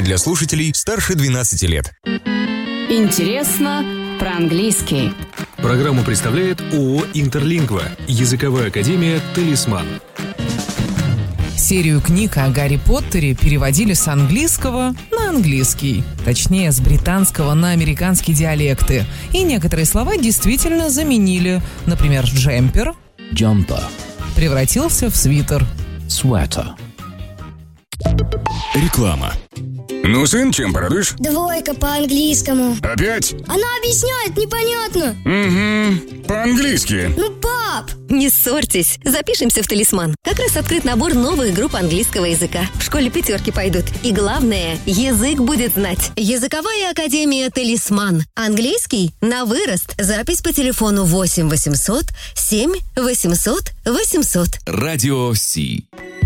для слушателей старше 12 лет. Интересно про английский. Программу представляет ООО «Интерлингва», языковая академия «Талисман». Серию книг о Гарри Поттере переводили с английского на английский. Точнее, с британского на американские диалекты. И некоторые слова действительно заменили. Например, «джемпер» Jumper. превратился в «свитер». Sweater. Реклама. Ну, сын, чем порадуешь? 2 по английскому. Опять? Она объясняет непонятно. Угу, по-английски. Ну, пап! Не ссорьтесь, запишемся в «Талисман». Как раз открыт набор новых групп английского языка. В школе 5 пойдут. И главное, язык будет знать. Языковая академия «Талисман». Английский на вырост. Запись по телефону 8 800 7 800 800. Радио Си.